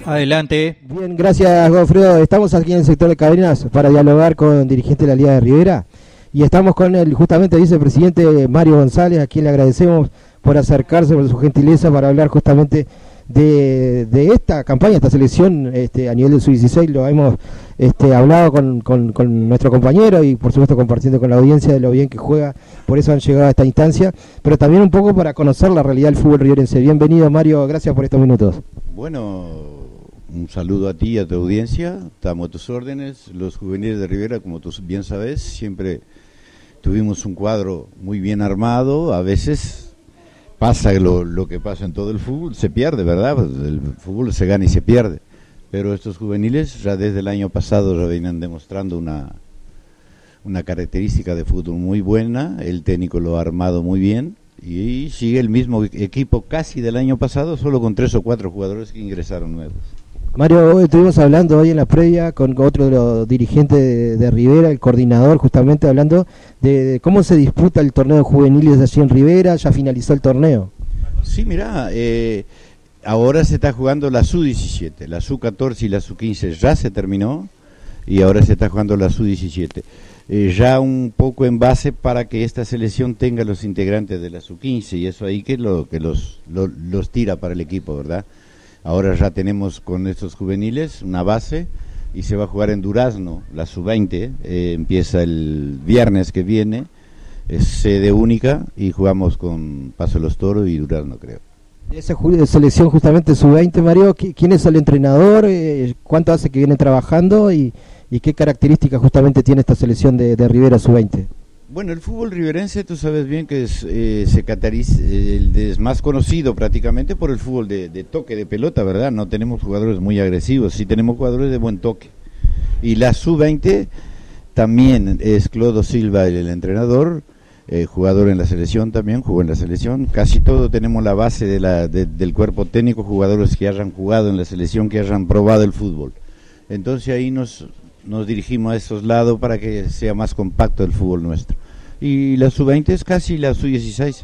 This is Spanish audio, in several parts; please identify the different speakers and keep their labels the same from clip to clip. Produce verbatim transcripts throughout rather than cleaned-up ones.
Speaker 1: Adelante.
Speaker 2: Bien, gracias Godofredo. Estamos aquí en el sector de Cabinas para dialogar con dirigente de la Liga de Rivera y estamos con el justamente vicepresidente Mario González, a quien le agradecemos por acercarse, por su gentileza, para hablar justamente de, de esta campaña, esta selección este, a nivel del sub dieciséis. Lo hemos este, hablado con, con, con nuestro compañero y por supuesto compartiendo con la audiencia de lo bien que juega, por eso han llegado a esta instancia, pero también un poco para conocer la realidad del fútbol riverense. Bienvenido Mario, gracias por estos minutos.
Speaker 3: Bueno, un saludo a ti y a tu audiencia, estamos a tus órdenes. Los juveniles de Rivera, como tú bien sabes, siempre tuvimos un cuadro muy bien armado. A veces pasa lo, lo que pasa en todo el fútbol, se pierde, ¿verdad? El fútbol se gana y se pierde, pero estos juveniles ya desde el año pasado ya venían demostrando una, una característica de fútbol muy buena. El técnico lo ha armado muy bien y sigue el mismo equipo casi del año pasado, solo con tres o cuatro jugadores que ingresaron nuevos.
Speaker 2: Mario, hoy estuvimos hablando hoy en la previa con otro de los dirigentes de, de Rivera, el coordinador, justamente hablando de, de cómo se disputa el torneo de juveniles allí en Rivera. Ya finalizó el torneo.
Speaker 3: Sí, mira, eh, ahora se está jugando la sub diecisiete, la sub catorce y la sub quince ya se terminó y ahora se está jugando la sub diecisiete. Eh, ya un poco en base para que esta selección tenga los integrantes de la sub quince y eso ahí que, lo, que los, lo, los tira para el equipo, ¿verdad? Ahora ya tenemos con estos juveniles una base y se va a jugar en Durazno, la sub veinte, eh, empieza el viernes que viene, es sede única y jugamos con Paso de los Toros y Durazno, creo.
Speaker 2: Esa selección justamente sub veinte, Mario, ¿quién es el entrenador? ¿Cuánto hace que viene trabajando? ¿Y, y qué características justamente tiene esta selección de, de Rivera sub veinte?
Speaker 3: Bueno, el fútbol riverense, tú sabes bien que es, eh, se catariza, eh, es más conocido prácticamente por el fútbol de, de toque de pelota, ¿verdad? No tenemos jugadores muy agresivos, sí tenemos jugadores de buen toque. Y la sub veinte también es Clodo Silva el, el entrenador, eh, jugador en la selección también, jugó en la selección. Casi todo tenemos la base de la, de, del cuerpo técnico, jugadores que hayan jugado en la selección, que hayan probado el fútbol. Entonces ahí nos... nos dirigimos a esos lados para que sea más compacto el fútbol nuestro. Y la sub veinte es casi la sub dieciséis.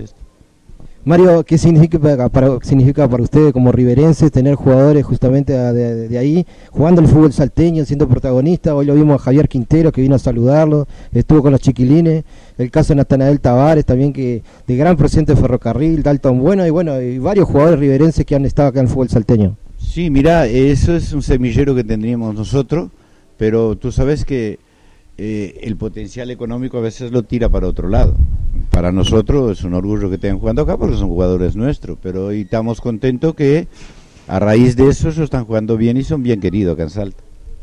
Speaker 2: Mario, ¿qué significa para, para, significa para ustedes como riverenses tener jugadores justamente de, de, de ahí, jugando el fútbol salteño, siendo protagonista? Hoy lo vimos a Javier Quintero, que vino a saludarlo, estuvo con los chiquilines, el caso de Natanael Tavares también, que de gran presente de Ferrocarril, Dalton Bueno, y bueno, y varios jugadores riverenses que han estado acá en el fútbol salteño.
Speaker 3: Sí, mira, eso es un semillero que tendríamos nosotros, pero tú sabes que eh, el potencial económico a veces lo tira para otro lado. Para nosotros es un orgullo que estén jugando acá porque son jugadores nuestros, pero hoy estamos contentos que a raíz de eso ellos están jugando bien y son bien queridos acá en Salta.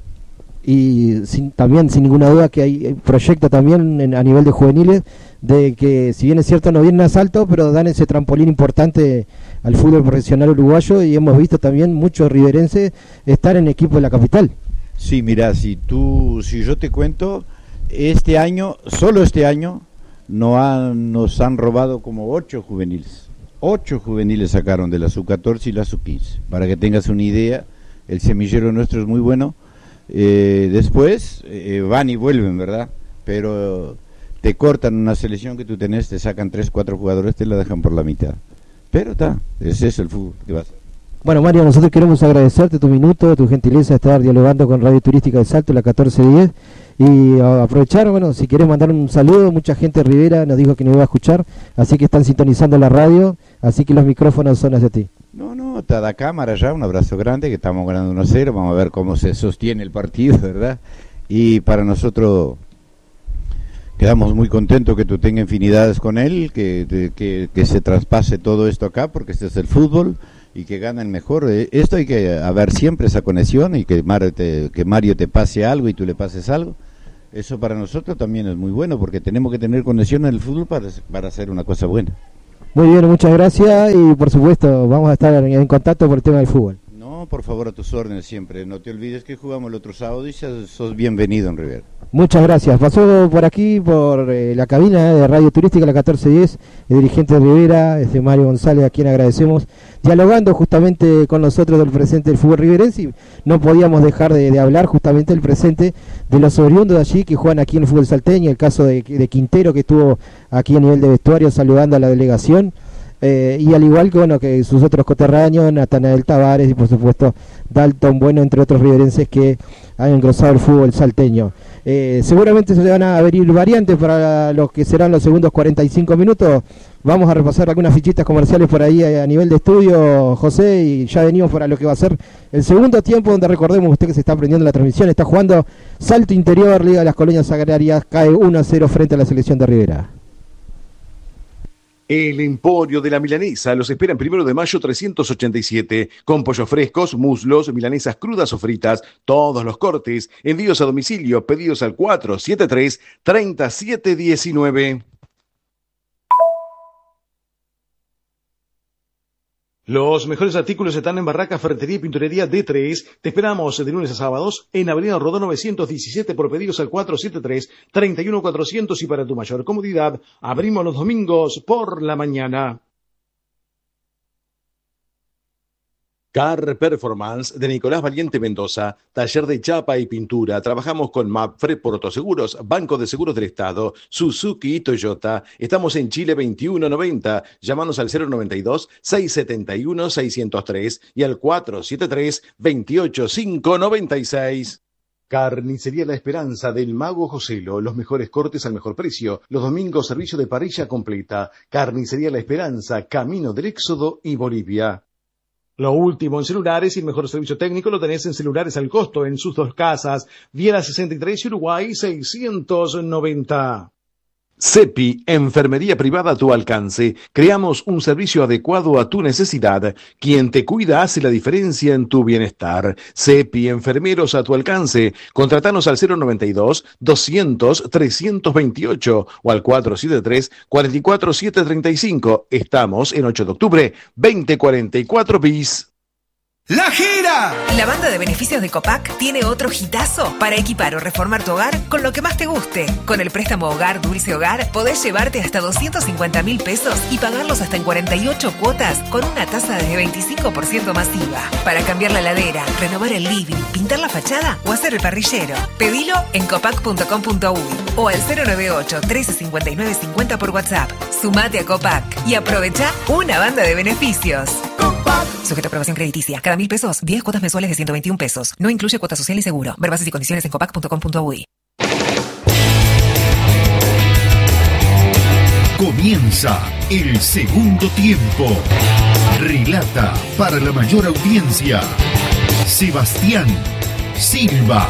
Speaker 2: Y sin, también sin ninguna duda que hay proyecto también en, a nivel de juveniles, de que si bien es cierto no vienen a Salto, pero dan ese trampolín importante al fútbol profesional uruguayo, y hemos visto también muchos riverenses estar en equipo de la capital.
Speaker 3: Sí, mira, si tú, si yo te cuento, este año, solo este año, no han, nos han robado como ocho juveniles. Ocho juveniles sacaron de la sub catorce y la sub quince. Para que tengas una idea, el semillero nuestro es muy bueno. Eh, después eh, van y vuelven, ¿verdad? Pero te cortan una selección que tú tenés, te sacan tres, cuatro jugadores, te la dejan por la mitad. Pero está, ese es el fútbol que vas.
Speaker 2: Bueno, Mario, nosotros queremos agradecerte tu minuto, tu gentileza de estar dialogando con Radio Turística de Salto, la catorce diez, y aprovechar, bueno, si querés mandar un saludo, mucha gente de Rivera nos dijo que nos iba a escuchar, así que están sintonizando la radio, así que los micrófonos son hacia ti.
Speaker 3: No, no, está la cámara ya, un abrazo grande, que estamos ganando uno a cero, vamos a ver cómo se sostiene el partido, ¿verdad? Y para nosotros quedamos muy contentos que tú tengas infinidades con él, que, que, que se traspase todo esto acá, porque este es el fútbol, y que ganen mejor. Esto hay que haber siempre esa conexión, y que Mario, te, que Mario te pase algo y tú le pases algo. Eso para nosotros también es muy bueno, porque tenemos que tener conexión en el fútbol para, para hacer una cosa buena.
Speaker 2: Muy bien, muchas gracias, y por supuesto vamos a estar en, en contacto por el tema del fútbol.
Speaker 3: No, por favor, a tus órdenes siempre. No te olvides que jugamos el otro sábado y sos, sos bienvenido en Rivera.
Speaker 2: Muchas gracias. Pasó por aquí, por eh, la cabina de Radio Turística, la catorce diez, el dirigente de Rivera, este Mario González, a quien agradecemos, dialogando justamente con nosotros del presente del fútbol riverense. Y no podíamos dejar de, de hablar justamente del presente de los oriundos de allí que juegan aquí en el fútbol salteño, el caso de, de Quintero, que estuvo aquí a nivel de vestuario saludando a la delegación. Eh, y al igual que bueno que sus otros coterráneos, Natanael Tavares y por supuesto Dalton Bueno, entre otros riverenses que han engrosado el fútbol salteño. Eh, seguramente se van a venir variantes para los que serán los segundos cuarenta y cinco minutos. Vamos a repasar algunas fichitas comerciales por ahí a nivel de estudio, José, y ya venimos para lo que va a ser el segundo tiempo, donde recordemos usted que se está aprendiendo la transmisión, está jugando Salto Interior, Liga de las Colonias Agrarias, cae uno a cero frente a la selección de Rivera.
Speaker 1: El Emporio de la Milanesa los espera en primero de mayo trescientos ochenta y siete, con pollos frescos, muslos, milanesas crudas o fritas, todos los cortes, envíos a domicilio, pedidos al cuatro siete tres, tres siete uno nueve. Los mejores artículos están en Barraca Ferretería y Pinturería D tres. Te esperamos de lunes a sábados en Avenida Rodó novecientos diecisiete por pedidos al cuatro siete tres, tres uno cuatrocientos y para tu mayor comodidad abrimos los domingos por la mañana. Car Performance de Nicolás Valiente Mendoza, taller de chapa y pintura. Trabajamos con Mapfre, Portoseguros, Banco de Seguros del Estado, Suzuki y Toyota. Estamos en Chile veintiuno noventa. Llámanos al cero noventa y dos, seiscientos setenta y uno, seiscientos tres y al cuatro siete tres, veintiocho cinco noventa y seis. Carnicería La Esperanza del Mago Joselo, los mejores cortes al mejor precio. Los domingos servicio de parrilla completa. Carnicería La Esperanza, Camino del Éxodo y Bolivia. Lo último en celulares y el mejor servicio técnico lo tenés en Celulares al Costo, en sus dos casas, Viera sesenta y tres y Uruguay seiscientos noventa. CEPI, enfermería privada a tu alcance. Creamos un servicio adecuado a tu necesidad. Quien te cuida hace la diferencia en tu bienestar. CEPI, enfermeros a tu alcance. Contratanos al cero noventa y dos, doscientos, trescientos veintiocho o al cuatro siete tres, cuatro cuatro siete tres cinco. Estamos en ocho de octubre, veinte cuarenta y cuatro bis.
Speaker 4: ¡La Gira!
Speaker 5: La banda de beneficios de Copac tiene otro hitazo para equipar o reformar tu hogar con lo que más te guste. Con el préstamo Hogar Dulce Hogar podés llevarte hasta doscientos cincuenta mil pesos y pagarlos hasta en cuarenta y ocho cuotas con una tasa de veinticinco por ciento masiva. Para cambiar la heladera, renovar el living, pintar la fachada o hacer el parrillero. Pedilo en copac punto com punto uy o al cero nueve ocho, trece cincuenta y nueve cincuenta por WhatsApp. Sumate a Copac y aprovecha una banda de beneficios. Copac. Sujeto a aprobación crediticia. Cada mil pesos, diez cuotas mensuales de ciento veintiún pesos. No incluye cuota social y seguro. Ver bases y condiciones en copac punto com punto uy.
Speaker 4: Comienza el segundo tiempo. Relata para la mayor audiencia Sebastián Silva.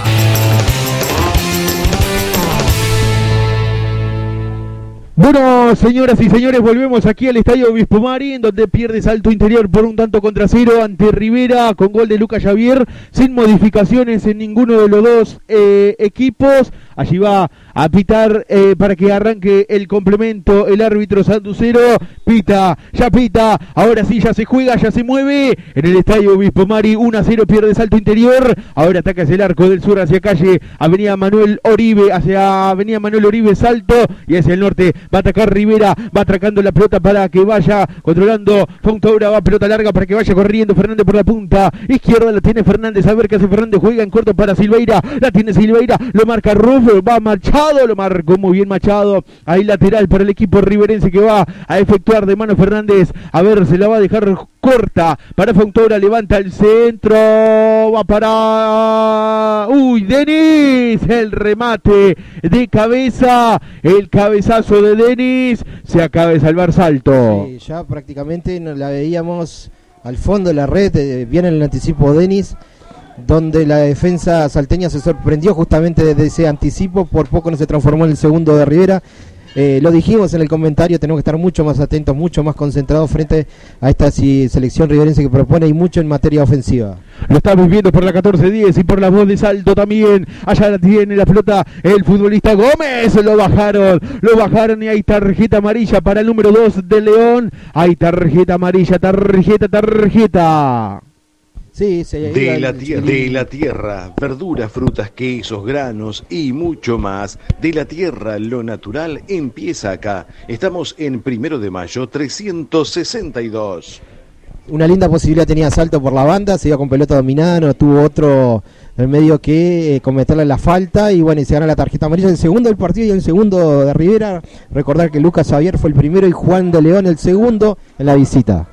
Speaker 6: Bueno, señoras y señores, volvemos aquí al Estadio Obispo Mari, en donde pierde Salto Interior por un tanto contra cero ante Rivera, con gol de Lucas Javier, sin modificaciones en ninguno de los dos eh, equipos. Allí va a pitar eh, para que arranque el complemento el árbitro Sanducero. Pita, ya pita, ahora sí ya se juega, ya se mueve en el Estadio Obispo Mari. uno a cero pierde Salto Interior. Ahora ataca hacia el arco del sur, hacia calle Avenida Manuel Oribe, hacia Avenida Manuel Oribe Salto, y hacia el norte va a atacar Rivera, va atracando la pelota para que vaya controlando Fontaura, va pelota larga para que vaya corriendo Fernández por la punta izquierda, la tiene Fernández, a ver qué hace Fernández, juega en corto para Silveira, la tiene Silveira, lo marca Ruf, va Machado, lo marcó muy bien Machado, ahí lateral para el equipo riverense que va a efectuar de mano Fernández, a ver, se la va a dejar corta para Fontaura, levanta el centro, va para... uy, Denis, el remate de cabeza, el cabezazo de Denis, se acaba de salvar Salto.
Speaker 2: Sí, ya prácticamente nos la veíamos al fondo de la red, eh, viene el anticipo Denis, donde la defensa salteña se sorprendió justamente desde ese anticipo, por poco no se transformó en el segundo de Rivera. Eh, lo dijimos en el comentario, tenemos que estar mucho más atentos, mucho más concentrados frente a esta si, selección riverense que propone y mucho en materia ofensiva.
Speaker 6: Lo estamos viendo por la catorce diez y por la voz de Salto también. Allá la tiene la pelota el futbolista Gómez. Lo bajaron, lo bajaron y hay tarjeta amarilla para el número dos de León. Hay tarjeta amarilla, tarjeta, tarjeta.
Speaker 2: Sí, se
Speaker 1: de, la tier- de la tierra, verduras, frutas, quesos, granos y mucho más. De la tierra, lo natural empieza acá. Estamos en primero de mayo, trescientos sesenta y dos.
Speaker 2: Una linda posibilidad tenía Salto por la banda, se iba con pelota dominada, no tuvo otro en medio que eh, cometerle la falta y bueno, y se gana la tarjeta amarilla, el segundo del partido y el segundo de Rivera. Recordar que Lucas Javier fue el primero y Juan de León el segundo en la visita.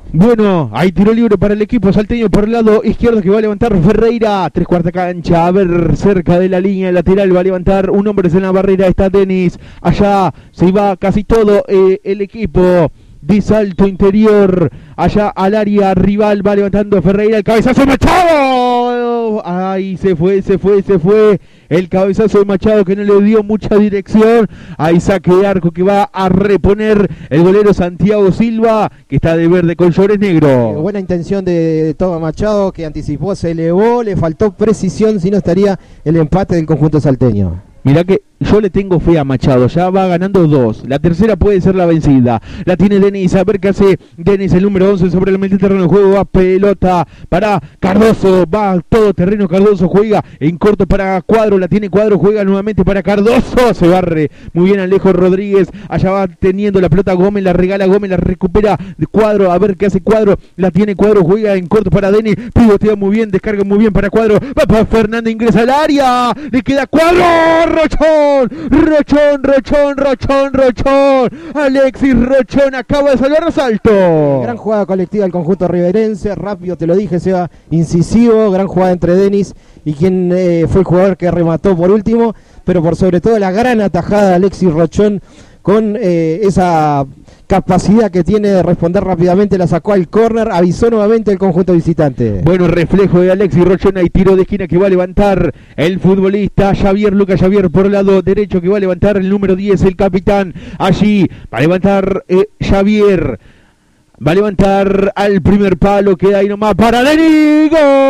Speaker 6: Bueno, hay tiro libre para el equipo salteño por el lado izquierdo que va a levantar Ferreira, tres cuarta cancha, a ver, cerca de la línea lateral va a levantar un hombre en la barrera, está Denis, allá se va casi todo eh, el equipo de Salto Interior, allá al área rival va levantando Ferreira, el cabezazo Machado, ahí se fue, se fue, se fue, el cabezazo de Machado que no le dio mucha dirección, ahí saque de arco que va a reponer el golero Santiago Silva, que está de verde con shorts negro.
Speaker 2: Eh, buena intención de, de Toma Machado, que anticipó, se elevó, le faltó precisión, si no estaría el empate del conjunto salteño.
Speaker 6: Mirá que yo le tengo fe a Machado, ya va ganando dos, la tercera puede ser la vencida, la tiene Denis, a ver qué hace Denis, el número once sobre el medio terreno de juego, va pelota para Cardoso, va todo terreno, Cardoso juega en corto para Cuadro, la tiene Cuadro, juega nuevamente para Cardoso, se barre muy bien Alejo Rodríguez, allá va teniendo la pelota Gómez, la regala Gómez, la recupera de Cuadro, a ver qué hace Cuadro, la tiene Cuadro, juega en corto para Denis, pivotea muy bien, descarga muy bien para Cuadro, va para Fernández, ingresa al área, le queda Cuadro, Rochón, Rochón, Rochón, Rochón, Rochón, Alexis Rochón acaba de salvar a Salto.
Speaker 2: Gran jugada colectiva del conjunto riverense, rápido te lo dije, Seba, incisivo, gran jugada entre Denis y quien eh, fue el jugador que remató por último, pero por sobre todo la gran atajada de Alexis Rochón con eh, esa capacidad que tiene de responder rápidamente, la sacó al córner, avisó nuevamente el conjunto visitante.
Speaker 6: Bueno, reflejo de Alexis Rochón, y tiro de esquina que va a levantar el futbolista Javier, Lucas Javier por el lado derecho que va a levantar el número diez, el capitán, allí va a levantar eh, Javier, va a levantar al primer palo, queda ahí nomás para Denis,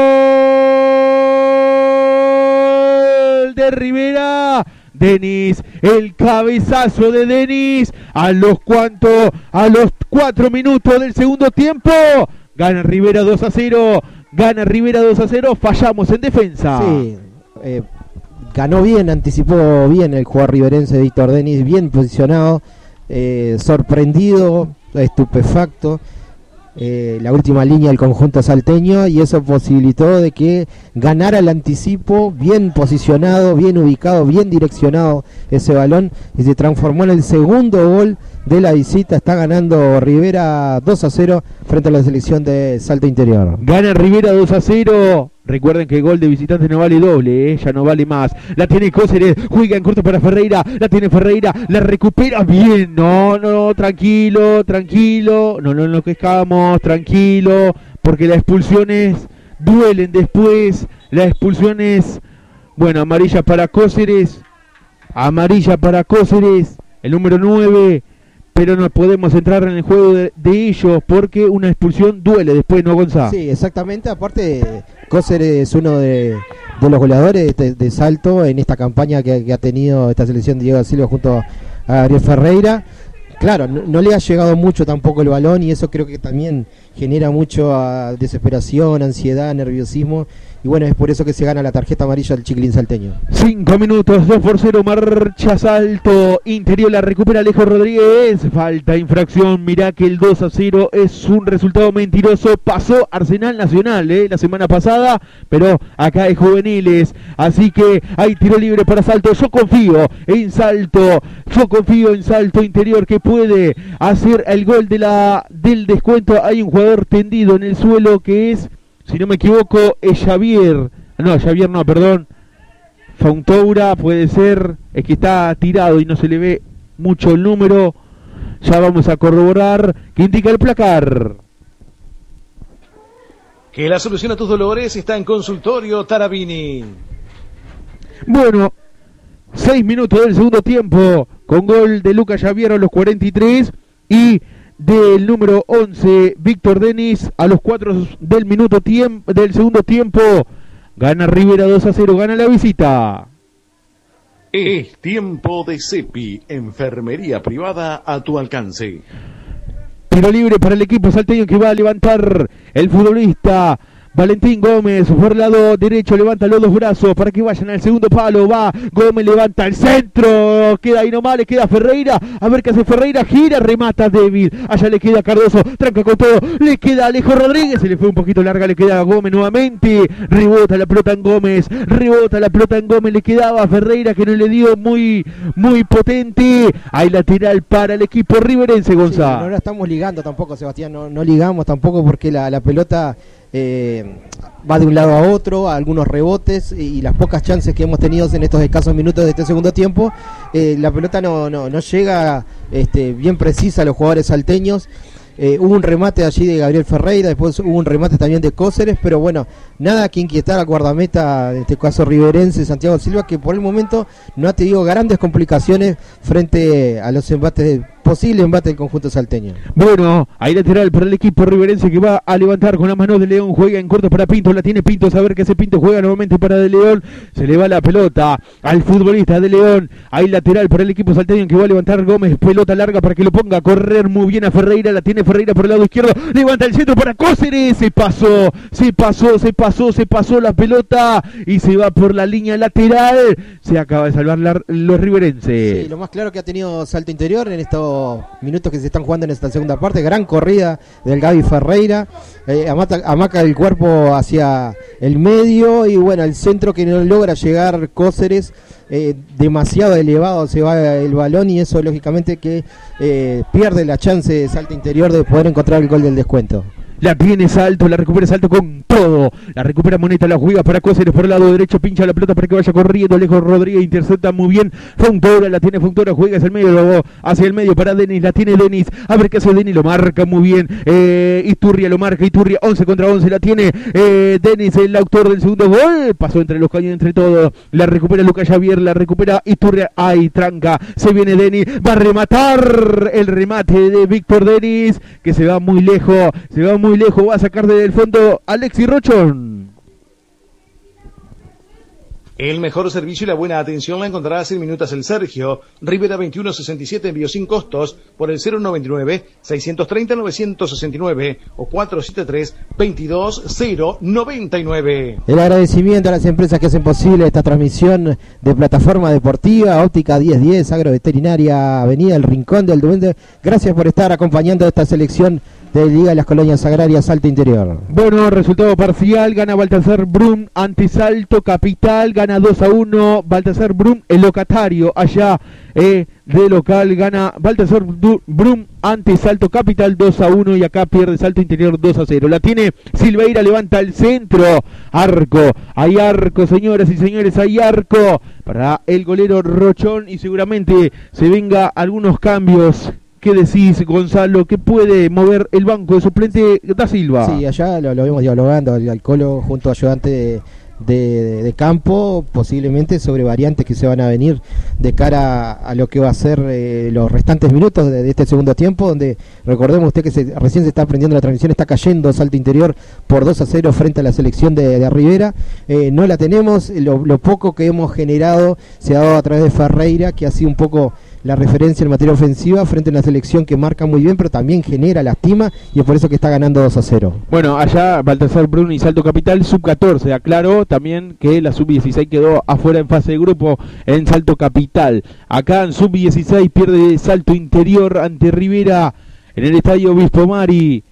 Speaker 6: gol de Rivera. Denis, el cabezazo de Denis, a los cuantos, a los cuatro minutos del segundo tiempo, gana Rivera dos a cero, gana Rivera dos a cero, fallamos en defensa.
Speaker 2: Sí, eh, ganó bien, anticipó bien el jugador riverense Víctor Denis, bien posicionado, eh, sorprendido, estupefacto. Eh, la última línea del conjunto salteño, y eso posibilitó de que ganara el anticipo, bien posicionado, bien ubicado, bien direccionado ese balón, y se transformó en el segundo gol de la visita. Está ganando Rivera dos a cero frente a la selección de Salto Interior.
Speaker 6: Gana Rivera dos a cero. Recuerden que el gol de visitante no vale doble, ¿eh? Ya no vale más. La tiene Cóceres, juega en corto para Ferreira, la tiene Ferreira, la recupera bien. No, no, tranquilo, tranquilo, no, no enloquezcamos, tranquilo, porque las expulsiones duelen después. Las expulsiones, bueno, amarilla para Cóceres, amarilla para Cóceres, el número nueve. Pero no podemos entrar en el juego de, de ellos porque una expulsión duele después, ¿no, Gonzalo?
Speaker 2: Sí, exactamente. Aparte, Cóceres es uno de, de los goleadores de, de Salto en esta campaña que, que ha tenido esta selección de Diego Silva junto a Ariel Ferreira. Claro, no, no le ha llegado mucho tampoco el balón, y eso creo que también genera mucho uh, desesperación, ansiedad, nerviosismo. Y bueno, es por eso que se gana la tarjeta amarilla del chiquilín salteño.
Speaker 6: Cinco minutos, dos por cero, marcha Salto Interior, la recupera Alejo Rodríguez, falta infracción. Mirá que el dos a cero es un resultado mentiroso. Pasó Arsenal Nacional eh, la semana pasada, pero acá es juveniles, así que hay tiro libre para Salto. Yo confío en Salto, yo confío en Salto Interior, que puede hacer el gol de la del descuento. Hay un jugador tendido en el suelo que es, si no me equivoco, es Javier. No, Javier no, perdón. Fontoura puede ser. Es que está tirado y no se le ve mucho el número. Ya vamos a corroborar que indica el placar.
Speaker 1: Que la solución a tus dolores está en Consultorio Tarabini.
Speaker 6: Bueno, seis minutos del segundo tiempo, con gol de Lucas Javier a los cuarenta y tres y del número once, Víctor Denis, a los cuatro del minuto tiempo, del segundo tiempo. Gana Rivera dos a cero, gana la visita.
Speaker 1: Es tiempo de CEPI, enfermería privada a tu alcance.
Speaker 6: Tiro libre para el equipo salteño que va a levantar el futbolista Valentín Gómez por el lado derecho, levanta los dos brazos para que vayan al segundo palo, va Gómez, levanta el centro, queda ahí nomás, le queda Ferreira, a ver qué hace Ferreira, gira, remata débil, allá le queda Cardoso, tranca con todo, le queda Alejo Rodríguez, se le fue un poquito larga, le queda a Gómez nuevamente, rebota la pelota en Gómez, rebota la pelota en Gómez, le quedaba a Ferreira que no le dio muy, muy potente, hay lateral para el equipo riverense, Gonzalo.
Speaker 2: Sí, no la estamos ligando tampoco, Sebastián, no, no ligamos tampoco porque la, la pelota eh, va de un lado a otro, a algunos rebotes y, y las pocas chances que hemos tenido en estos escasos minutos de este segundo tiempo, eh, la pelota no, no, no llega este, bien precisa a los jugadores salteños. Eh, hubo un remate allí de Gabriel Ferreira, después hubo un remate también de Cóceres, pero bueno, nada que inquietar al guardameta, en este caso riverense, Santiago Silva, que por el momento no ha tenido grandes complicaciones frente a los embates de posible embate del conjunto salteño.
Speaker 6: Bueno, hay lateral para el equipo riverense que va a levantar con la mano de León, juega en corto para Pinto, la tiene Pinto, a ver qué hace Pinto, juega nuevamente para De León, se le va la pelota al futbolista de León, hay lateral para el equipo salteño que va a levantar Gómez, pelota larga para que lo ponga a correr muy bien a Ferreira, la tiene Ferreira por el lado izquierdo, levanta el centro para Cóceres, se pasó, se pasó, se pasó, se pasó la pelota y se va por la línea lateral, se acaba de salvar la, los riverenses.
Speaker 2: Sí, lo más claro que ha tenido Salto Interior en estos minutos que se están jugando en esta segunda parte, gran corrida del Gaby Ferreira, eh, amata, amaca el cuerpo hacia el medio y bueno, el centro que no logra llegar Cóceres, eh, demasiado elevado se va el balón y eso lógicamente que eh, pierde la chance de Salto Interior de poder encontrar el gol del descuento.
Speaker 6: La tiene Salto, la recupera Salto con todo. La recupera Moneta, la juega para Cóceres por el lado derecho, pincha la pelota para que vaya corriendo. Alejo Rodríguez intercepta muy bien. Fontora, la tiene Fontora, juega hacia el medio, luego hacia el medio para Denis, la tiene Denis. A ver qué hace Denis, lo marca muy bien. Eh, Iturria lo marca, Iturria once contra once, la tiene eh, Denis, el autor del segundo gol. Pasó entre los cañones, entre todos. La recupera Lucas Javier, la recupera Iturria. Ay, tranca, se viene Denis, va a rematar el remate de Víctor Denis, que se va muy lejos, se va muy Muy lejos, va a sacar desde el fondo Alexis Rochón.
Speaker 1: El mejor servicio y la buena atención la encontrarás en Minutas El Sergio, Rivera veintiuno sesenta y siete, envío sin costos por el cero noventa y nueve, seiscientos treinta, novecientos sesenta y nueve o cuatrocientos setenta y tres, veintidós cero noventa y nueve.
Speaker 2: El agradecimiento a las empresas que hacen posible esta transmisión de plataforma deportiva, Óptica diez diez, Agroveterinaria, Avenida El Rincón del Duende. Gracias por estar acompañando esta selección de Liga de las Colonias Agrarias Salto Interior.
Speaker 6: Bueno, resultado parcial, gana Baltasar Brum ante Salto Capital, gana dos a uno, Baltasar Brum, el locatario allá eh, de local, gana Baltasar Brum ante Salto Capital dos a uno y acá pierde Salto Interior dos a cero. La tiene Silveira, levanta el centro, arco, hay arco, señoras y señores, hay arco para el golero Rochón y seguramente se venga algunos cambios. ¿Qué decís, Gonzalo? ¿Qué puede mover el banco de suplente da Silva?
Speaker 2: Sí, allá lo, lo vemos dialogando, el, el Colo junto a ayudante de, de, de, de campo, posiblemente sobre variantes que se van a venir de cara a, a lo que va a ser eh, los restantes minutos de, de este segundo tiempo, donde recordemos usted que se, recién se está aprendiendo la transmisión, está cayendo Salto Interior por dos a cero frente a la selección de, de Rivera. Eh, no la tenemos, lo, lo poco que hemos generado se ha dado a través de Ferreira, que ha sido un poco la referencia en materia ofensiva frente a una selección que marca muy bien, pero también genera lastima y es por eso que está ganando dos a cero.
Speaker 6: Bueno, allá Baltasar Brum y Salto Capital, sub catorce, aclaró también que la sub dieciséis quedó afuera en fase de grupo en Salto Capital. Acá en sub dieciséis pierde Salto Interior ante Rivera en el estadio Obispo Mari.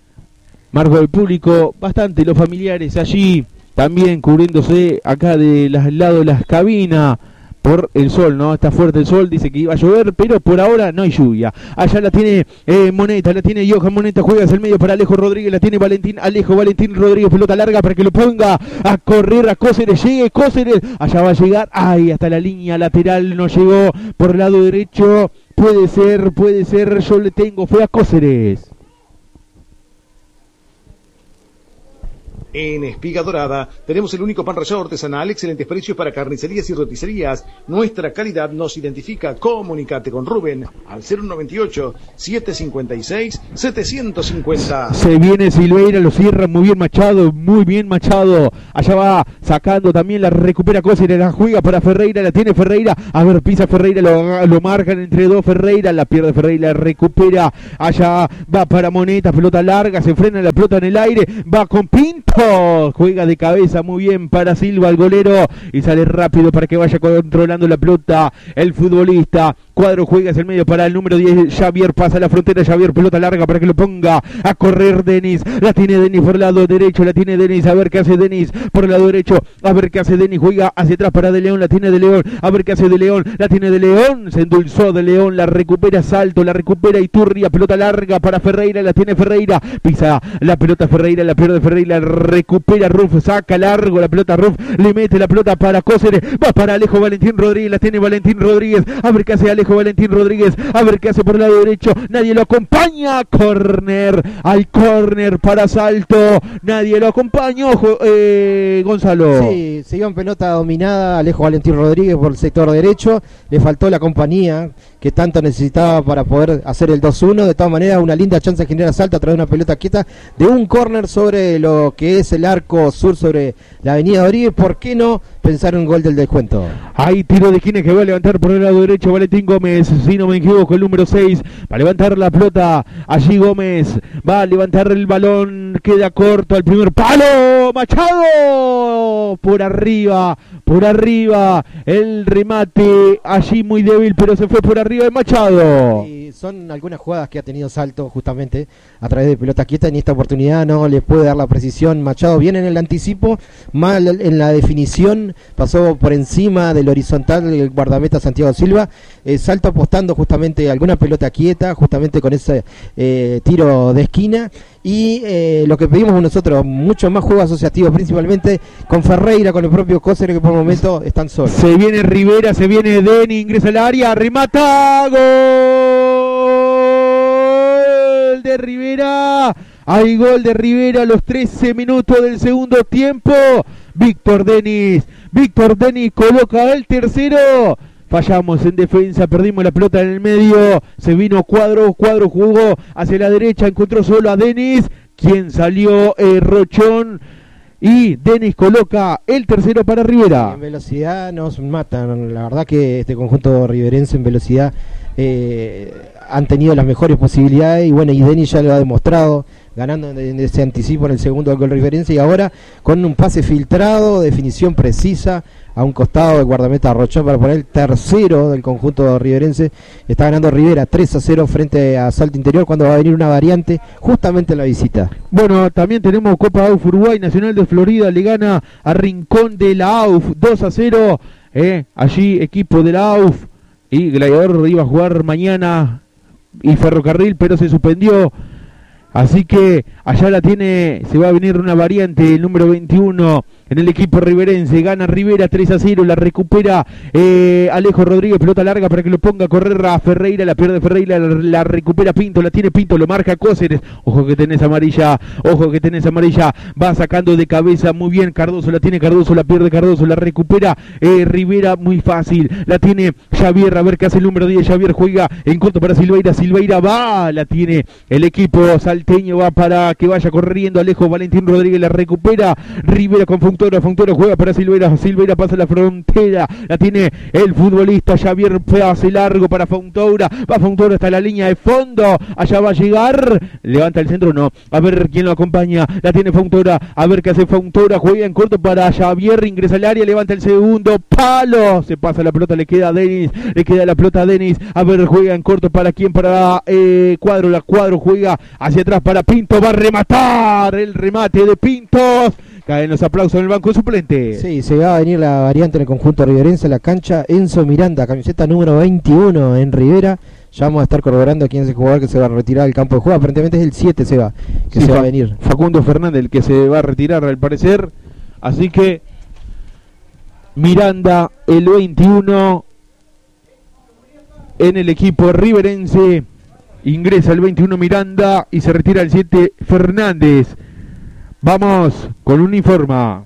Speaker 6: Marco del público, bastante los familiares allí, también cubriéndose acá del lado de las cabinas. Por el sol, ¿no? Está fuerte el sol, dice que iba a llover, pero por ahora no hay lluvia. Allá la tiene eh, Moneta, la tiene Johan Moneta, juega hacia el medio para Alejo Rodríguez, la tiene Valentín, Alejo, Valentín Rodríguez, pelota larga para que lo ponga a correr a Cóceres, llegue Cóceres, allá va a llegar, ay, hasta la línea lateral, no llegó por el lado derecho, puede ser, puede ser, yo le tengo, fue a Cóceres.
Speaker 1: En Espiga Dorada tenemos el único pan rallado artesanal, excelentes precios para carnicerías y roticerías. Nuestra calidad nos identifica. Comunicate con Rubén al cero noventa y ocho, setecientos cincuenta y seis, setecientos cincuenta.
Speaker 6: Se viene Silveira, lo cierra muy bien Machado, muy bien Machado. Allá va sacando también, la recupera Cóceres, la juega para Ferreira, la tiene Ferreira. A ver, pisa Ferreira, lo, lo marcan entre dos Ferreira, la pierde Ferreira, la recupera. Allá va para Moneta, pelota larga, se frena la pelota en el aire, va con Pinto. Pintos. Juega de cabeza muy bien para Silva, el golero, y sale rápido para que vaya controlando la pelota el futbolista. Cuadro juega hacia el medio para el número diez, Xavier, pasa la frontera, Xavier, pelota larga para que lo ponga a correr Denis. La tiene Denis por el lado derecho, la tiene Denis, a ver qué hace Denis por el lado derecho, a ver qué hace Denis, juega hacia atrás para De León, la tiene De León, a ver qué hace De León, la tiene De León, se endulzó De León, la recupera Salto, la recupera Iturria, pelota larga para Ferreira, la tiene Ferreira, pisa la pelota Ferreira, la pierde Ferreira, recupera Ruf, saca largo la pelota Ruf, le mete la pelota para Cóceres, va para Alejo Valentín Rodríguez, la tiene Valentín Rodríguez, a ver qué hace Alejo Valentín Rodríguez, a ver qué hace por el lado derecho, nadie lo acompaña, córner, al córner para Salto, nadie lo acompaña, ojo, eh, Gonzalo.
Speaker 2: Sí, se iba en pelota dominada Alejo Valentín Rodríguez por el sector derecho, le faltó la compañía que tanto necesitaba para poder hacer el dos uno. De todas maneras, una linda chance genera Salto a través de una pelota quieta de un córner sobre lo que es el arco sur sobre la avenida Rodríguez. ¿Por qué no pensar en un gol del descuento?
Speaker 6: Hay tiro de esquina que va a levantar por el lado derecho Valentín Gómez, si no me equivoco, el número seis, va a levantar la pelota, allí Gómez, va a levantar el balón, queda corto al primer palo, Machado, por arriba, por arriba, el remate, allí muy débil, pero se fue por arriba de Machado.
Speaker 2: Y son algunas jugadas que ha tenido Salto justamente a través de pelota quieta, en esta oportunidad no le puede dar la precisión Machado, bien en el anticipo, mal en la definición, pasó por encima del horizontal el guardameta Santiago Silva. eh, Salto apostando justamente a alguna pelota quieta, justamente con ese eh, tiro de esquina, y eh, lo que pedimos nosotros, mucho más juego asociativo, principalmente con Ferreira, con el propio Cóceres, que por el momento están solos.
Speaker 6: Se viene Rivera, se viene Deni, ingresa al área, remata, gol de Rivera, hay gol de Rivera a los trece minutos del segundo tiempo. Víctor Denis, Víctor Denis coloca el tercero. Fallamos en defensa, perdimos la pelota en el medio, se vino Cuadro, Cuadro jugó hacia la derecha, encontró solo a Denis, quien salió eh, Rochón, y Denis coloca el tercero para Rivera.
Speaker 2: En velocidad nos matan, la verdad que este conjunto riverense en velocidad eh, han tenido las mejores posibilidades, y bueno, y Denis ya lo ha demostrado, ganando en ese anticipo en el segundo gol riverense, y ahora con un pase filtrado, definición precisa a un costado del guardameta Rochón para poner el tercero del conjunto riverense. Está ganando Rivera tres a cero frente a Salto Interior, cuando va a venir una variante justamente en la visita.
Speaker 6: Bueno, también tenemos Copa A U F Uruguay, Nacional de Florida le gana a Rincón de la A U F dos a cero, eh, allí equipo de la A U F, y Gladiador iba a jugar mañana y Ferrocarril, pero se suspendió. Así que allá la tiene, se va a venir una variante, el número veintiuno en el equipo riverense, gana Rivera tres a cero, la recupera eh, Alejo Rodríguez, pelota larga para que lo ponga a correr a Ferreira, la pierde Ferreira, la, la recupera Pinto, la tiene Pinto, lo marca Cóceres, ojo que tenés amarilla, ojo que tenés amarilla, va sacando de cabeza muy bien Cardoso, la tiene Cardoso, la pierde Cardoso, la recupera eh, Rivera muy fácil, la tiene Xavier, a ver qué hace el número diez, Xavier juega en corto para Silveira, Silveira va, la tiene el equipo salteño, va para que vaya corriendo Alejo Valentín Rodríguez, la recupera Rivera con Fontora, Fontora juega para Silveira, Silveira pasa la frontera, la tiene el futbolista Xavier, pase largo para Fontora, va Fontora hasta la línea de fondo, allá va a llegar, levanta el centro, no, a ver quién lo acompaña, la tiene Fontora, a ver qué hace Fontora, juega en corto para Xavier, ingresa al área, levanta el segundo palo, se pasa la pelota, le queda a Denis, le queda la pelota a Denis, a ver, juega en corto para quién, para eh, Cuadro, la Cuadro juega hacia atrás para Pinto, va a rematar el remate de Pintos. Caen los aplausos en el banco suplente.
Speaker 2: Sí, se va a venir la variante en el conjunto riverense, la cancha Enzo Miranda, camiseta número veintiuno en Rivera. Ya vamos a estar corroborando quién es el jugador que se va a retirar del campo de juego. Aparentemente es el siete, se va, que
Speaker 6: sí,
Speaker 2: se
Speaker 6: fa-
Speaker 2: va a venir.
Speaker 6: Facundo Fernández, el que se va a retirar al parecer. Así que Miranda, el veintiuno en el equipo riverense. Ingresa el veintiuno Miranda y se retira el siete Fernández. Vamos con un informa.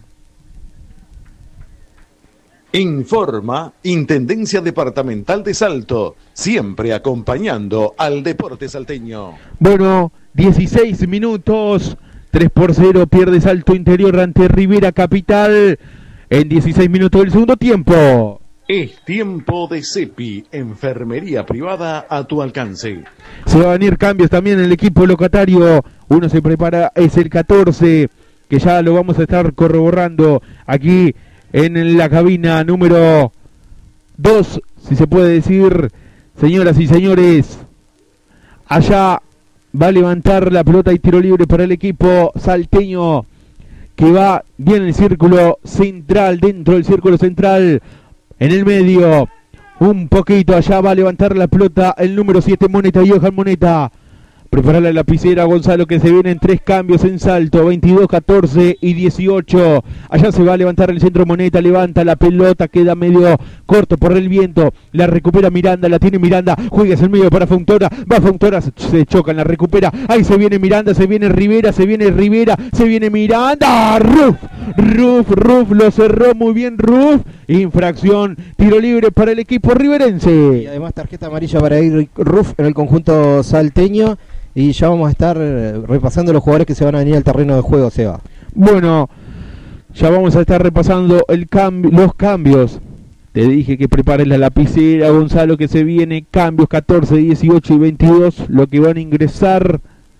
Speaker 1: Informa Intendencia Departamental de Salto, siempre acompañando al deporte salteño.
Speaker 6: Bueno, dieciséis minutos, tres por cero pierde Salto Interior ante Rivera Capital en dieciséis minutos del segundo tiempo.
Speaker 1: Es tiempo de CEPI, enfermería privada a tu alcance.
Speaker 6: Se va a venir cambios también en el equipo locatario. Uno se prepara, es el catorce. que ya lo vamos a estar corroborando aquí en la cabina número dos, si se puede decir. Señoras y señores, allá va a levantar la pelota y tiro libre para el equipo salteño, que va bien en el círculo central, dentro del círculo central, en el medio, un poquito allá va a levantar la pelota el número siete, Moneta, Johan Moneta. Prepara la lapicera Gonzalo, que se vienen tres cambios en Salto, veintidós, catorce y dieciocho. Allá se va a levantar el centro, Moneta, levanta la pelota, queda medio corto por el viento, la recupera Miranda, la tiene Miranda, juega hacia el medio para Fontora, va Fontora, se chocan, la recupera, ahí se viene Miranda, se viene Rivera, se viene Rivera, se viene Miranda, Ruf, Ruf, Ruf, lo cerró muy bien Ruf, infracción, tiro libre para el equipo riverense.
Speaker 2: Y además tarjeta amarilla para ir Ruf en el conjunto salteño. Y ya vamos a estar repasando los jugadores que se van a venir al terreno de juego, Seba.
Speaker 6: Bueno, ya vamos a estar repasando el cambio, los cambios. Te dije que prepares la lapicera, Gonzalo, que se viene cambios catorce, dieciocho y veintidós, lo que van a ingresar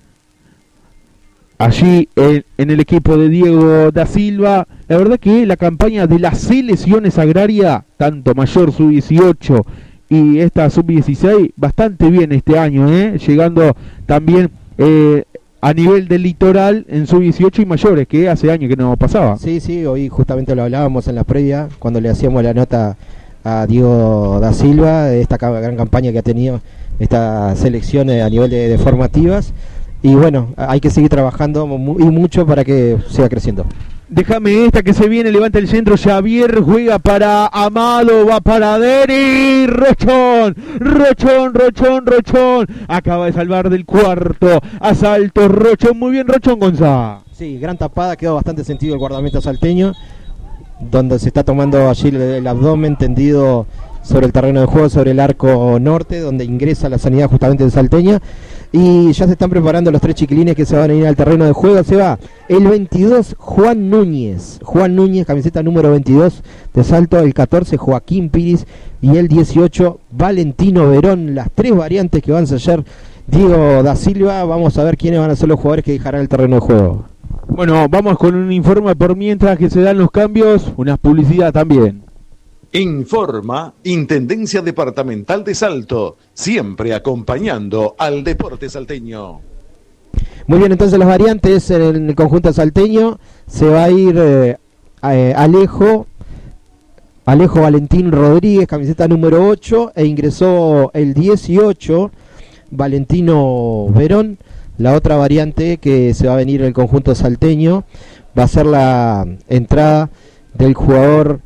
Speaker 6: allí en, en el equipo de Diego da Silva. La verdad que la campaña de las selecciones agrarias, tanto mayor sub dieciocho y esta sub dieciséis, bastante bien este año, ¿eh? Llegando también eh, a nivel del litoral en sub dieciocho y mayores, que hace años que no pasaba.
Speaker 2: Sí, sí, hoy justamente lo hablábamos en la previa, cuando le hacíamos la nota a Diego da Silva, de esta gran campaña que ha tenido esta selección a nivel de, de formativas. Y bueno, hay que seguir trabajando muy, y mucho para que siga creciendo.
Speaker 6: Déjame esta que se viene, levanta el centro, Xavier juega para Amado, va para Deni, Rochón, Rochón, Rochón, Rochón, acaba de salvar del cuarto, asalto Rochón, muy bien Rochón, Gonzalo.
Speaker 2: Sí, gran tapada, quedó bastante sentido el guardameta salteño, donde se está tomando allí el, el abdomen tendido sobre el terreno de juego, sobre el arco norte, donde ingresa la sanidad justamente de Salteña. Y ya se están preparando los tres chiquilines que se van a ir al terreno de juego. Se va el veintidós, Juan Núñez. Juan Núñez, camiseta número veintidós de Salto. El catorce, Joaquín Piris. Y el dieciocho, Valentino Verón. Las tres variantes que van a ser Diego da Silva. Vamos a ver quiénes van a ser los jugadores que dejarán el terreno de juego.
Speaker 6: Bueno, vamos con un informe por mientras que se dan los cambios. Una publicidad también.
Speaker 1: Informa Intendencia Departamental de Salto, siempre acompañando al deporte salteño.
Speaker 2: Muy bien, entonces las variantes en el conjunto salteño. Se va a ir eh, eh, Alejo Alejo Valentín Rodríguez, camiseta número ocho, e ingresó el dieciocho, Valentino Verón. La otra variante que se va a venir en el conjunto salteño va a ser la entrada del jugador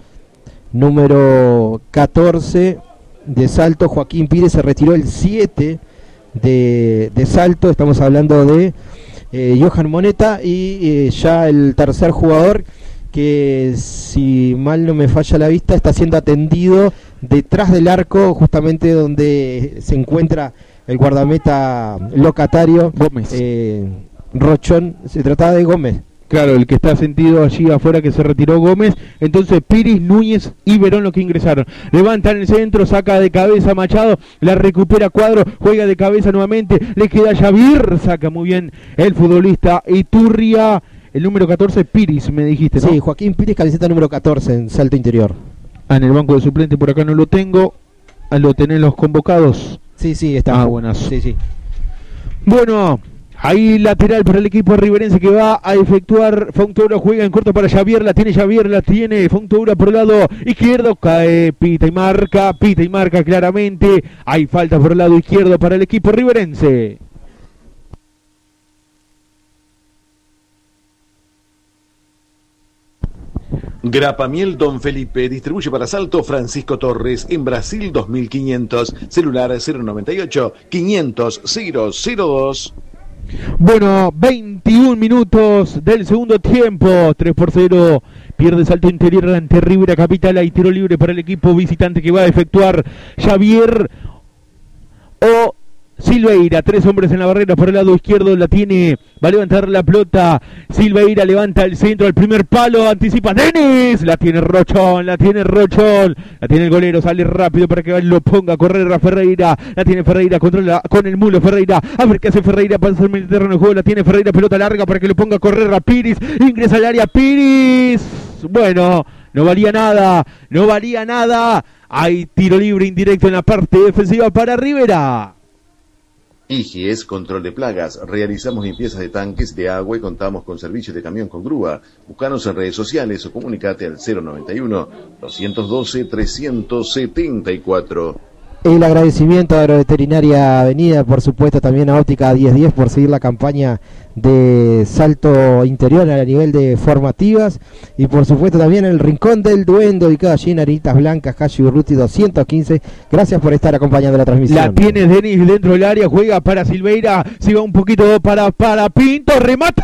Speaker 2: número catorce de Salto, Joaquín Pires. Se retiró el siete de, de Salto. Estamos hablando de eh, Johan Moneta. Y eh, ya el tercer jugador, que si mal no me falla la vista, está siendo atendido detrás del arco, justamente donde se encuentra el guardameta locatario
Speaker 6: Gómez.
Speaker 2: eh, Rochón. Se trataba de Gómez.
Speaker 6: Claro, el que está sentido allí afuera, que se retiró Gómez. Entonces Piris, Núñez y Verón los que ingresaron. Levanta en el centro, saca de cabeza Machado, la recupera Cuadro, juega de cabeza nuevamente, le queda Xavier, saca muy bien el futbolista Iturria. El número catorce, Piris, me dijiste, ¿no?
Speaker 2: Sí, Joaquín Piris, camiseta número catorce en Salto Interior.
Speaker 6: Ah, en el banco de suplente por acá no lo tengo. Ah, ¿lo tenés los convocados?
Speaker 2: Sí, sí, está.
Speaker 6: Ah, buenas.
Speaker 2: Sí, sí.
Speaker 6: Bueno, ahí lateral para el equipo riverense que va a efectuar. Fontoura juega en corto para Xavier, la tiene Xavier, la tiene Fontoura por el lado izquierdo, cae, pita y marca, pita y marca claramente. Hay falta por el lado izquierdo para el equipo riverense.
Speaker 1: Grapamiel Don Felipe distribuye para Salto Francisco Torres en Brasil dos mil quinientos, celular cero noventa y ocho, quinientos, cero cero dos.
Speaker 6: Bueno, veintiún minutos del segundo tiempo, tres por cero, pierde Salto Interior ante Rivera Capital. Hay tiro libre para el equipo visitante que va a efectuar Xavier o Silveira, tres hombres en la barrera por el lado izquierdo, la tiene, va a levantar la pelota, Silveira levanta el centro, al primer palo, anticipa Denis, la tiene Rochón, la tiene Rochón, la tiene el golero, sale rápido para que lo ponga a correr a Ferreira, la tiene Ferreira, controla con el mulo Ferreira, a ver qué hace Ferreira para hacerme el terreno de juego, la tiene Ferreira, pelota larga para que lo ponga a correr a Piris, ingresa al área Piris, bueno, no valía nada, no valía nada, hay tiro libre indirecto en la parte defensiva para Rivera.
Speaker 1: Igies, control de plagas. Realizamos limpiezas de tanques de agua y contamos con servicio de camión con grúa. Búscanos en redes sociales o comunicate al cero noventa y uno, doscientos doce, trescientos setenta y cuatro.
Speaker 2: El agradecimiento a Agroveterinaria Avenida, por supuesto también a Óptica diez diez por seguir la campaña de salto interior a nivel de formativas, y por supuesto también el Rincón del Duendo, ubicado allí en Arenitas Blancas, calle Urruti doscientos quince. Gracias por estar acompañando la transmisión.
Speaker 6: La tiene Denis dentro del área, juega para Silveira, se va un poquito para, para Pinto,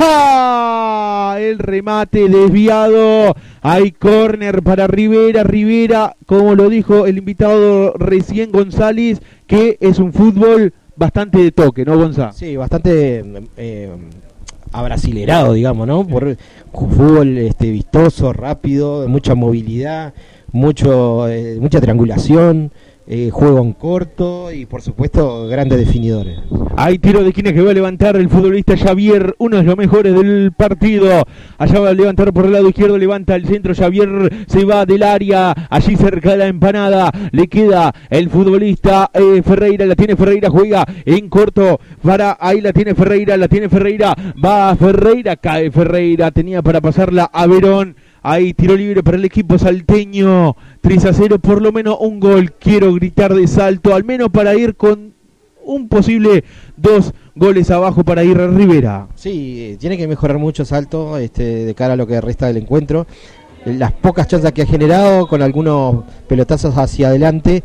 Speaker 6: remata, el remate desviado, hay córner para Rivera, Rivera, como lo dijo el invitado recién González, que es un fútbol bastante de toque, ¿no, Gonzalo?
Speaker 2: Sí, bastante eh, abrasilerado, digamos, ¿no? Por fútbol este, vistoso, rápido, mucha movilidad, mucho eh, mucha triangulación, eh, juego en corto y, por supuesto, grandes definidores.
Speaker 6: Hay tiro de esquina que va a levantar el futbolista Javier, uno de los mejores del partido. Allá va a levantar por el lado izquierdo, levanta el centro, Javier se va del área, allí cerca de la empanada, le queda el futbolista eh, Ferreira, la tiene Ferreira, juega en corto, para, ahí la tiene Ferreira, la tiene Ferreira, va Ferreira, cae Ferreira, tenía para pasarla a Verón. Hay tiro libre para el equipo salteño, tres a cero, por lo menos un gol, quiero gritar de Salto, al menos para ir con un posible dos goles abajo para ir a Rivera.
Speaker 2: Sí, tiene que mejorar mucho Salto este, de cara a lo que resta del encuentro. Las pocas chances que ha generado, con algunos pelotazos hacia adelante,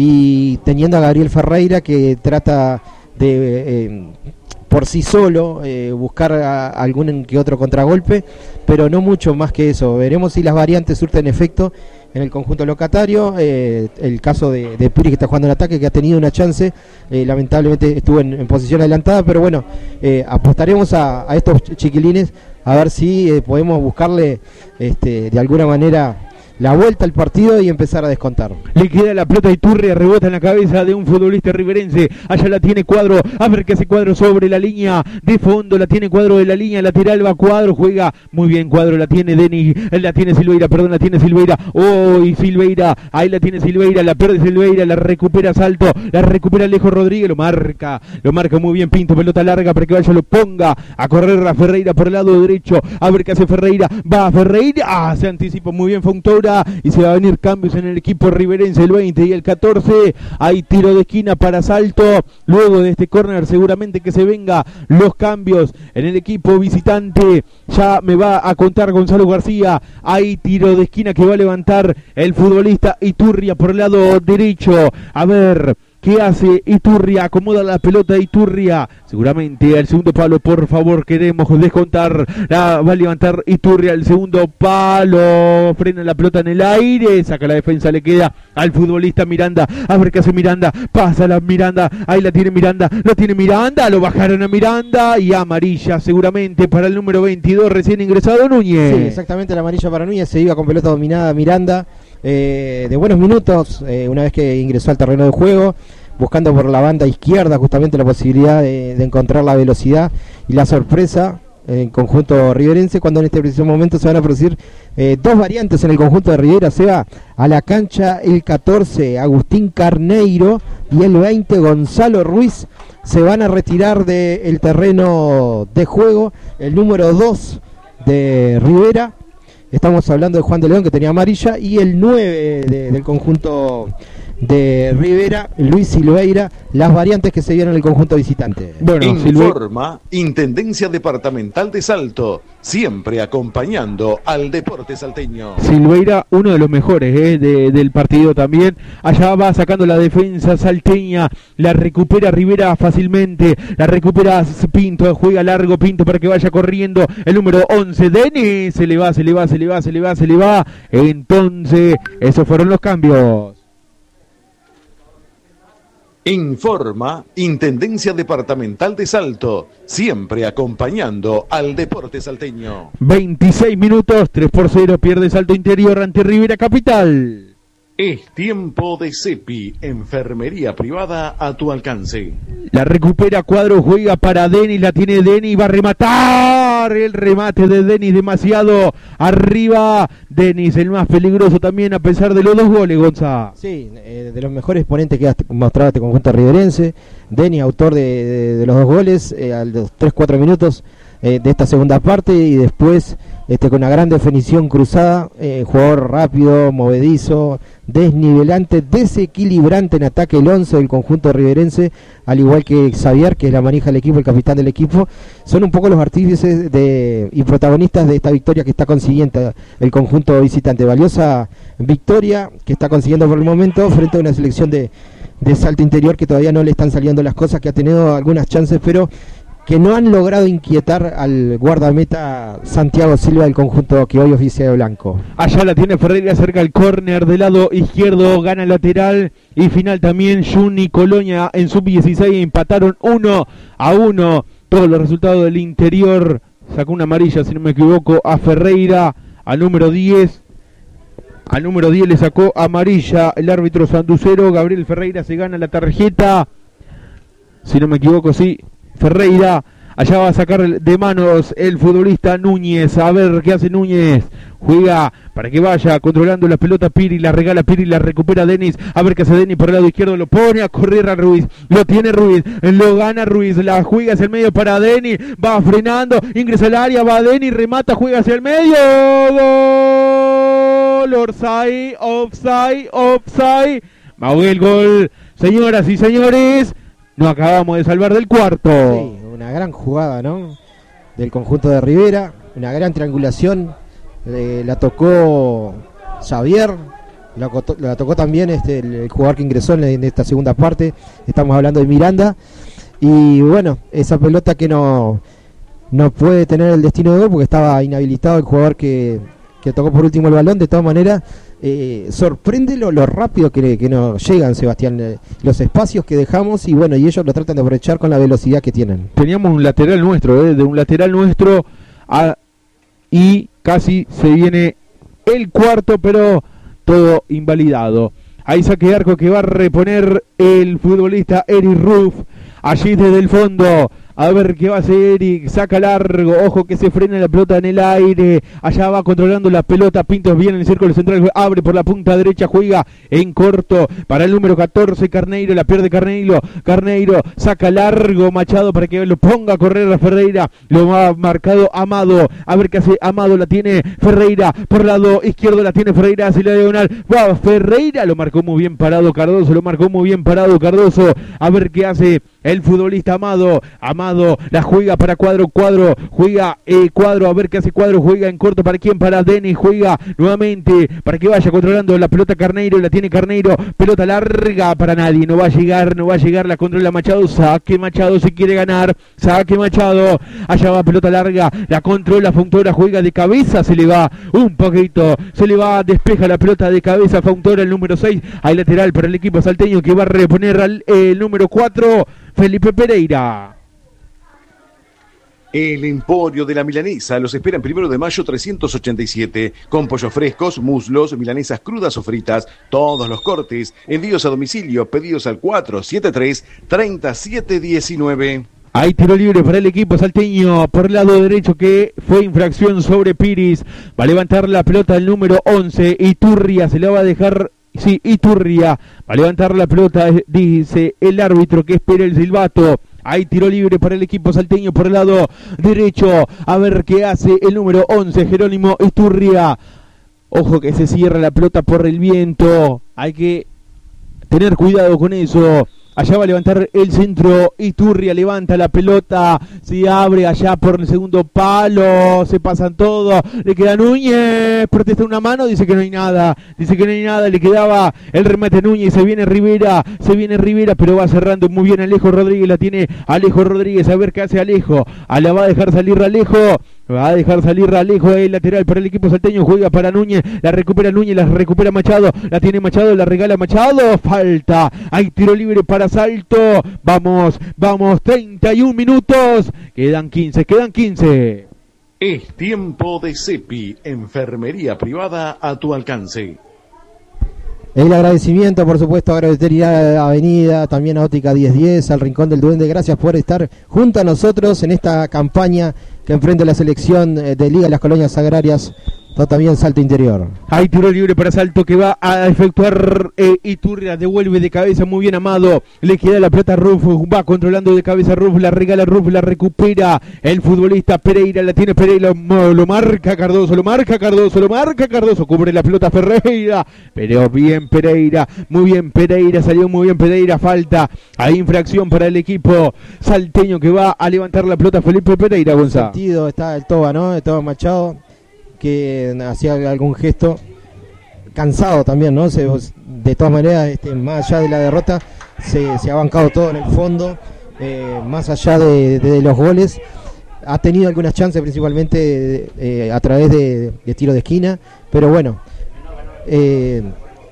Speaker 2: y teniendo a Gabriel Ferreira que trata de... Eh, por sí solo, eh, buscar a algún que otro contragolpe, pero no mucho más que eso. Veremos si las variantes surten efecto en el conjunto locatario. Eh, el caso de, de Piri, que está jugando en ataque, que ha tenido una chance, eh, lamentablemente estuvo en, en posición adelantada, pero bueno, eh, apostaremos a, a estos chiquilines a ver si eh, podemos buscarle este, de alguna manera la vuelta al partido y empezar a descontar.
Speaker 6: Le queda la pelota a Iturria, rebota en la cabeza de un futbolista riverense, allá la tiene Cuadro, a ver qué hace Cuadro sobre la línea de fondo, la tiene Cuadro de la línea lateral, va Cuadro, juega muy bien Cuadro, la tiene Denis, la tiene Silveira, perdón, la tiene Silveira, oh, y Silveira, ahí la tiene Silveira, la pierde Silveira, la recupera Salto, la recupera Alejo Rodríguez, lo marca, lo marca muy bien Pinto, pelota larga para que vaya, lo ponga a correr a Ferreira por el lado derecho, a ver qué hace Ferreira, va Ferreira, ah, se anticipa muy bien Fontoura, y se va a venir cambios en el equipo riverense, el veinte y el catorce, hay tiro de esquina para Salto, luego de este córner seguramente que se venga los cambios en el equipo visitante, ya me va a contar Gonzalo García, hay tiro de esquina que va a levantar el futbolista Iturria por el lado derecho, a ver... ¿Qué hace Iturria? Acomoda la pelota de Iturria. Seguramente al segundo palo, por favor, queremos descontar. La va a levantar Iturria al segundo palo. Frena la pelota en el aire. Saca la defensa, le queda al futbolista Miranda. A ver qué hace Miranda. Pasa la Miranda. Ahí la tiene Miranda. Lo tiene Miranda. Lo bajaron a Miranda. Y amarilla seguramente para el número veintidós, recién ingresado Núñez.
Speaker 2: Sí, exactamente, la amarilla para Núñez. Se iba con pelota dominada Miranda. Eh, de buenos minutos, eh, una vez que ingresó al terreno de juego, buscando por la banda izquierda justamente la posibilidad de, de encontrar la velocidad y la sorpresa en conjunto riverense, cuando en este preciso momento se van a producir eh, dos variantes en el conjunto de Rivera. Se va a la cancha el catorce, Agustín Carneiro, y el veinte, Gonzalo Ruiz. Se van a retirar del terreno de juego el número dos de Rivera. Estamos hablando de Juan de León, que tenía amarilla, y el nueve de, del conjunto de Rivera, Luis Silveira, las variantes que se dieron en el conjunto visitante.
Speaker 1: Bueno, informa Intendencia Departamental de Salto, siempre acompañando al deporte salteño.
Speaker 6: Silveira, uno de los mejores eh, de, del partido también. Allá va sacando la defensa salteña, la recupera Rivera fácilmente, la recupera Pinto, juega largo Pinto para que vaya corriendo el número once, Denis, se le va, se le va, se le va, se le va, se le va. Entonces, esos fueron los cambios.
Speaker 1: Informa Intendencia Departamental de Salto, siempre acompañando al deporte salteño.
Speaker 6: veintiséis minutos, tres por cero, pierde Salto Interior ante Rivera Capital.
Speaker 1: Es tiempo de CEPI, enfermería privada a tu alcance.
Speaker 6: La recupera Cuadro, juega para Denis, la tiene Denis, va a rematar. El remate de Denis demasiado arriba. Denis, el más peligroso también a pesar de los dos goles, Gonza.
Speaker 2: Sí, eh, de los mejores exponentes que ha mostrado este conjunto riverense. Denis, autor de, de, de los dos goles, eh, a los tres cuatro minutos eh, de esta segunda parte, y después este, con una gran definición cruzada, eh, jugador rápido, movedizo, desnivelante, desequilibrante en ataque, el once del conjunto riverense, al igual que Xavier, que es la manija del equipo, el capitán del equipo. Son un poco los artífices de, y protagonistas de esta victoria que está consiguiendo el conjunto visitante. Valiosa victoria que está consiguiendo por el momento frente a una selección de, de Salto Interior que todavía no le están saliendo las cosas, que ha tenido algunas chances, pero que no han logrado inquietar al guardameta Santiago Silva del conjunto que hoy oficia de blanco.
Speaker 6: Allá la tiene Ferreira cerca al córner del lado izquierdo, gana el lateral y final también. Juni Colonia en sub dieciséis empataron uno a uno. Todos los resultados del Interior. Sacó una amarilla, si no me equivoco, a Ferreira, al número diez. Al número diez le sacó amarilla el árbitro sanducero. Gabriel Ferreira se gana la tarjeta. Si no me equivoco, sí. Ferreira, allá va a sacar de manos el futbolista Núñez, a ver qué hace Núñez, juega para que vaya controlando la pelota Piri, la regala Piri, la recupera Denis, a ver qué hace Denis por el lado izquierdo, lo pone a correr a Ruiz, lo tiene Ruiz, lo gana Ruiz, la juega hacia el medio para Denis, va frenando, ingresa al área, va Denis, remata, juega hacia el medio, gol, offside, offside, offside, va el gol, señoras y señores. Nos acabamos de salvar del cuarto.
Speaker 2: Sí, una gran jugada, ¿no? Del conjunto de Rivera, una gran triangulación. Eh, la tocó Xavier, la, la tocó también este, el, el jugador que ingresó en, en esta segunda parte. Estamos hablando de Miranda. Y bueno, esa pelota que no, no puede tener el destino de gol porque estaba inhabilitado el jugador que, que tocó por último el balón. De todas maneras, Eh, sorprende lo, lo rápido que, que nos llegan, Sebastián, eh, los espacios que dejamos, y bueno, y ellos lo tratan de aprovechar con la velocidad que tienen.
Speaker 6: Teníamos un lateral nuestro, eh, de un lateral nuestro a, y casi se viene el cuarto, pero todo invalidado. Ahí saque de arco que va a reponer el futbolista Eric Ruff, allí desde el fondo. A ver qué va a hacer Eric, saca largo, ojo que se frena la pelota en el aire, allá va controlando la pelota, Pintos bien en el círculo central, abre por la punta derecha, juega en corto para el número catorce, Carneiro, la pierde Carneiro, Carneiro saca largo, Machado para que lo ponga a correr a Ferreira, lo ha marcado Amado, a ver qué hace Amado, la tiene Ferreira, por el lado izquierdo la tiene Ferreira, hacia la diagonal, va Ferreira, lo marcó muy bien parado Cardoso, lo marcó muy bien parado Cardoso, a ver qué hace el futbolista Amado, Amado la juega para Cuadro, Cuadro, juega eh, Cuadro, a ver qué hace Cuadro, juega en corto para quién, para Denis, juega nuevamente para que vaya controlando la pelota Carneiro, la tiene Carneiro, pelota larga para nadie, no va a llegar, no va a llegar, la controla Machado, saque Machado si quiere ganar, saque Machado, allá va pelota larga, la controla Fontora, juega de cabeza, se le va un poquito, se le va, despeja la pelota de cabeza Fontora, el número seis, hay lateral para el equipo salteño que va a reponer al eh, el número cuatro, Felipe Pereira.
Speaker 1: El Emporio de la Milanesa los espera en primero de mayo trescientos ochenta y siete, con pollos frescos, muslos, milanesas crudas o fritas, todos los cortes, envíos a domicilio, pedidos al cuatro siete tres, tres siete uno nueve.
Speaker 6: Hay tiro libre para el equipo salteño por el lado derecho que fue infracción sobre Piris. Va a levantar la pelota el número once, Iturria se la va a dejar. Sí, Iturria va a levantar la pelota, dice el árbitro que espera el silbato. Hay tiro libre para el equipo salteño por el lado derecho. A ver qué hace el número once, Jerónimo Iturria. Ojo que se cierra la pelota por el viento. Hay que tener cuidado con eso. Allá va a levantar el centro, Iturria levanta la pelota, se abre allá por el segundo palo, se pasan todos, le queda Núñez, protesta una mano, dice que no hay nada, dice que no hay nada, le quedaba el remate Núñez, se viene Rivera, se viene Rivera, pero va cerrando muy bien Alejo Rodríguez, la tiene Alejo Rodríguez, a ver qué hace Alejo, a la va a dejar salir Alejo, Va a dejar salir Ralejo, el lateral para el equipo salteño, juega para Núñez, la recupera Núñez, la recupera Machado, la tiene Machado, la regala Machado, falta, hay tiro libre para Salto, vamos, vamos, treinta y un minutos, quedan quince, quedan quince.
Speaker 1: Es tiempo de CEPI, enfermería privada a tu alcance.
Speaker 2: El agradecimiento, por supuesto, a Agroveterinaria Avenida, también a Óptica diez diez, al Rincón del Duende. Gracias por estar junto a nosotros en esta campaña que enfrenta la selección de Liga de las Colonias Agrarias, también Salto Interior.
Speaker 6: Hay tiro libre para Salto que va a efectuar eh, Iturria, devuelve de cabeza, muy bien Amado, le queda la pelota a Ruf, va controlando de cabeza Ruf, la regala Ruf, la recupera el futbolista Pereira, la tiene Pereira, lo, lo marca Cardoso, lo marca Cardoso, lo marca Cardoso, cubre la pelota Ferreira, pero bien Pereira, muy bien Pereira, salió muy bien Pereira, falta, hay infracción para el equipo salteño que va a levantar la pelota Felipe Pereira, Gonzalo.
Speaker 2: Sentido está el Toba, ¿no? El Toba Machado, que hacía algún gesto cansado también, ¿no? Se, de todas maneras, este, más allá de la derrota, se, se ha bancado todo en el fondo, eh, más allá de, de, de los goles, ha tenido algunas chances principalmente eh, a través de, de tiro de esquina, pero bueno, eh,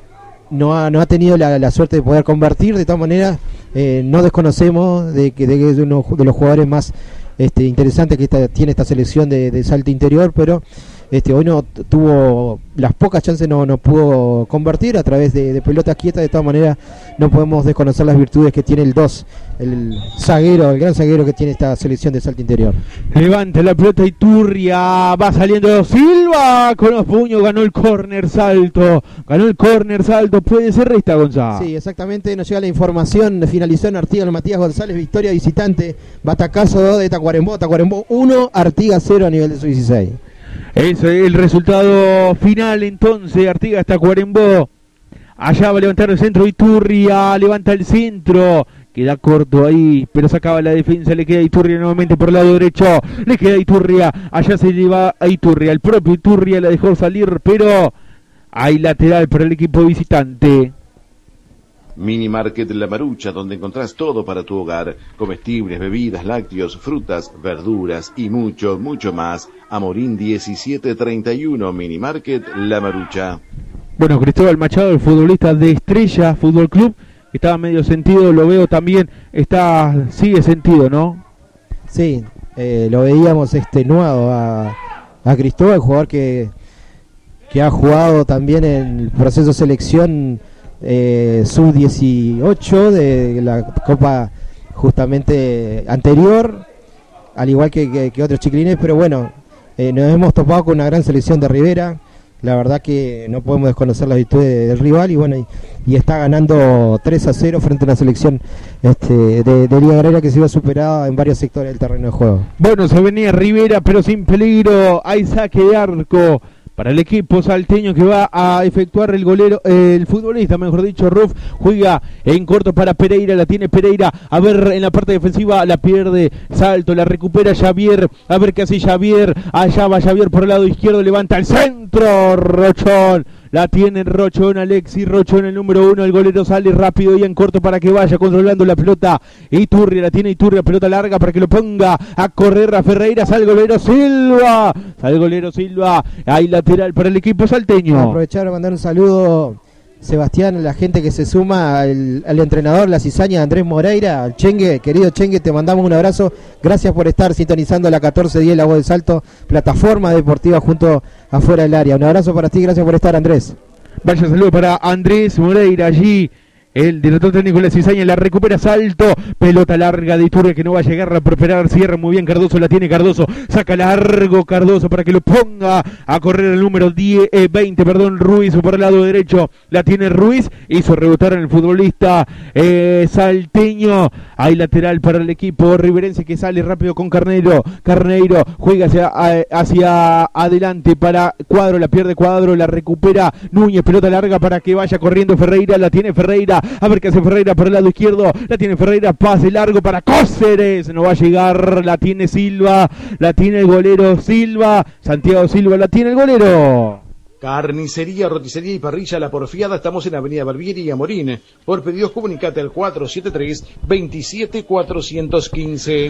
Speaker 2: no, ha, no ha tenido la, la suerte de poder convertir. De todas maneras, eh, no desconocemos de que, de que es uno de los jugadores más este, interesantes que esta, tiene esta selección de, de Salto Interior, pero Este, hoy no tuvo las pocas chances, no, no pudo convertir a través de, de pelotas quietas. De todas maneras, no podemos desconocer las virtudes que tiene el dos, el zaguero, el gran zaguero que tiene esta selección de Salto Interior.
Speaker 6: Levanta la pelota Iturria, va saliendo Silva con los puños, ganó el córner Salto, ganó el córner Salto, puede ser esta, Gonzalo.
Speaker 2: Sí, exactamente, nos llega la información, finalizó en Artigas Matías González, victoria visitante, batacazo dos de Tacuarembó, Tacuarembó uno, Artigas cero a nivel de sub dieciséis.
Speaker 6: Ese es el resultado final entonces. Artigas Tacuarembó. Allá va a levantar el centro Iturria, levanta el centro, queda corto ahí, pero sacaba la defensa, le queda Iturria nuevamente por el lado derecho, le queda Iturria, allá se lleva a Iturria, el propio Iturria la dejó salir, pero hay lateral para el equipo visitante.
Speaker 1: Mini Market La Marucha, donde encontrás todo para tu hogar, comestibles, bebidas, lácteos, frutas, verduras y mucho, mucho más. Amorín diecisiete treinta y uno, Mini Market La Marucha.
Speaker 6: Bueno, Cristóbal Machado, el futbolista de Estrella Fútbol Club, estaba medio sentido, lo veo también, está sigue sentido, ¿no?
Speaker 2: Sí, eh, lo veíamos extenuado a, a Cristóbal, jugador que, que ha jugado también en el proceso de selección Eh, sub dieciocho de la Copa justamente anterior, al igual que, que, que otros chiquilines, pero bueno, eh, nos hemos topado con una gran selección de Rivera. La verdad que no podemos desconocer las virtudes del rival y bueno, y, y está ganando tres a cero frente a una selección este, de, de Liga Agraria que se iba superada en varios sectores del terreno de juego.
Speaker 6: Bueno, se venía Rivera pero sin peligro, hay saque de arco para el equipo salteño que va a efectuar el golero, eh, el futbolista, mejor dicho, Ruf, juega en corto para Pereira, la tiene Pereira, a ver en la parte defensiva, la pierde Salto, la recupera Javier, a ver qué hace Javier, allá va Javier por el lado izquierdo, levanta el centro, Rochón, la tiene Rochón, Alexis Rochón, el número uno, el golero sale rápido y en corto para que vaya controlando la pelota, Iturria, la tiene Iturria, pelota larga para que lo ponga a correr a Ferreira, sale el golero Silva, sale el golero Silva, hay lateral para el equipo salteño.
Speaker 2: Aprovechar para mandar un saludo, Sebastián, a la gente que se suma al, al entrenador, la cizaña Andrés Moreira, al Chengue, querido Chengue, te mandamos un abrazo, gracias por estar sintonizando la catorce diez La Voz de Salto, plataforma deportiva junto afuera del área. Un abrazo para ti, gracias por estar, Andrés.
Speaker 6: Vaya saludo para Andrés Moreira allí. El director técnico de la cizaña la recupera Salto, pelota larga de Iturria que no va a llegar a prosperar, cierra muy bien Cardoso, la tiene Cardoso, saca largo Cardoso para que lo ponga a correr el número diez, eh, veinte, perdón, Ruiz por el lado derecho, la tiene Ruiz, hizo rebotar en el futbolista eh, salteño, hay lateral para el equipo riverense que sale rápido con Carneiro, Carneiro juega hacia, hacia adelante para Cuadro, la pierde Cuadro, la recupera Núñez, pelota larga para que vaya corriendo Ferreira, la tiene Ferreira, a ver qué hace Ferreira por el lado izquierdo, la tiene Ferreira, pase largo para Cóceres, no va a llegar, la tiene Silva, la tiene el golero Silva, Santiago Silva, la tiene el golero.
Speaker 1: Carnicería, roticería y parrilla La Porfiada, estamos en Avenida Barbieri y Amorín. Por pedidos comunicate al cuatro siete tres, dos siete cuatro uno cinco.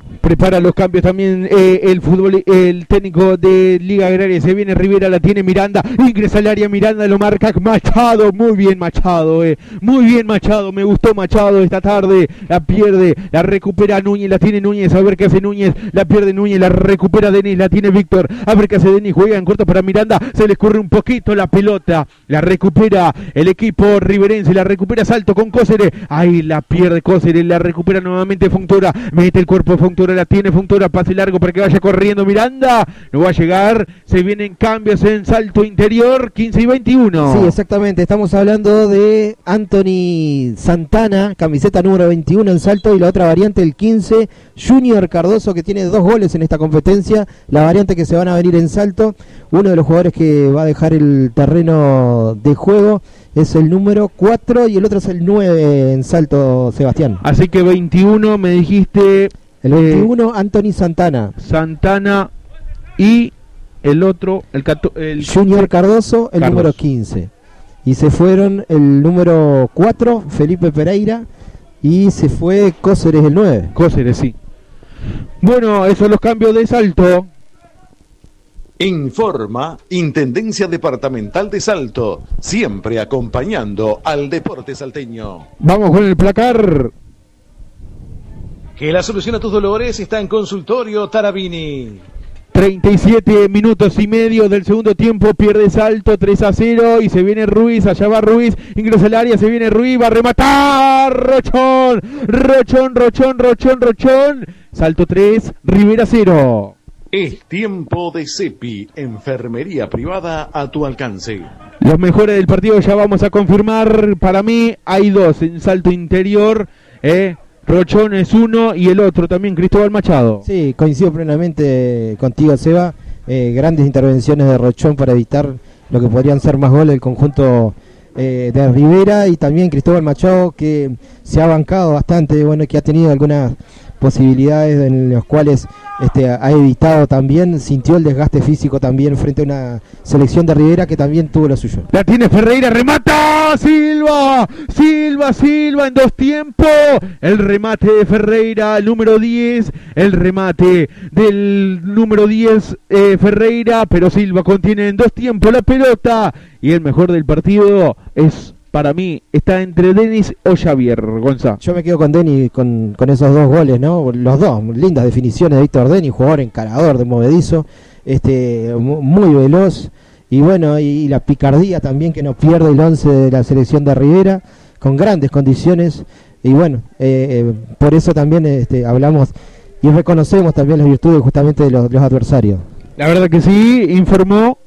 Speaker 6: Prepara los cambios también eh, el fútbol, el técnico de Liga Agraria. Se viene Rivera, la tiene Miranda, ingresa al área, Miranda lo marca Machado, muy bien Machado, eh, muy bien Machado, me gustó Machado esta tarde, la pierde, la recupera Núñez, la tiene Núñez, a ver qué hace Núñez, la pierde Núñez, la recupera Denis, la tiene Víctor, a ver qué hace Denis, juega en corto para Miranda, se le escurre un poquito la pelota, la recupera el equipo riverense, la recupera Salto con Cóceres, ahí la pierde Cóceres, la recupera nuevamente Fontoura, mete el cuerpo de Fontoura, la tiene Fontoura, pase largo para que vaya corriendo Miranda, no va a llegar, se vienen cambios en Salto Interior, quince y veintiuno.
Speaker 2: Sí, exactamente, estamos hablando de Anthony Santana, camiseta número veintiuno en Salto, y la otra variante, el quince, Junior Cardoso, que tiene dos goles en esta competencia, la variante que se van a venir en Salto, uno de los jugadores que va a dejar el terreno de juego es el número cuatro y el otro es el nueve en Salto, Sebastián.
Speaker 6: Así que veintiuno me dijiste...
Speaker 2: El veintiuno, eh, Anthony Santana.
Speaker 6: Santana y el otro, el, el
Speaker 2: Junior Cardoso, el Cardoso. Número quince. Y se fueron el número cuatro, Felipe Pereira, y se fue Cóceres el nueve.
Speaker 6: Cóceres, sí. Bueno, esos son los cambios de Salto.
Speaker 1: Informa Intendencia Departamental de Salto, siempre acompañando al deporte salteño.
Speaker 6: Vamos con el placar.
Speaker 1: Que la solución a tus dolores está en Consultorio Tarabini.
Speaker 6: treinta y siete minutos y medio del segundo tiempo, pierde Salto tres a cero y se viene Ruiz, allá va Ruiz, ingresa al área, se viene Ruiz, va a rematar, Rochón, Rochón, Rochón, Rochón, Rochón, Salto tres, Rivera cero.
Speaker 1: Es tiempo de CEPI, enfermería privada a tu alcance.
Speaker 6: Los mejores del partido ya vamos a confirmar, para mí hay dos en Salto Interior, eh. Rochón es uno y el otro también, Cristóbal Machado.
Speaker 2: Sí, coincido plenamente contigo, Seba. Eh, grandes intervenciones de Rochón para evitar lo que podrían ser más goles del conjunto eh, de Rivera, y también Cristóbal Machado, que se ha bancado bastante, bueno, que ha tenido algunas posibilidades en las cuales este, ha evitado también, sintió el desgaste físico también frente a una selección de Rivera que también tuvo lo suyo.
Speaker 6: La tiene Ferreira, remata Silva, Silva, Silva en dos tiempos, el remate de Ferreira, el número diez, el remate del número diez eh, Ferreira, pero Silva contiene en dos tiempos la pelota, y el mejor del partido es, para mí, está entre Denis o Xavier, Gonzalo.
Speaker 2: Yo me quedo con Denis, con, con esos dos goles, ¿no? Los dos, lindas definiciones de Víctor Denis, jugador encarador de movedizo, este, muy veloz, y bueno, y, y la picardía también que no pierde el once de la selección de Rivera, con grandes condiciones, y bueno, eh, eh, por eso también este, hablamos y reconocemos también las virtudes justamente de los, de los adversarios.
Speaker 6: La verdad que sí, informó.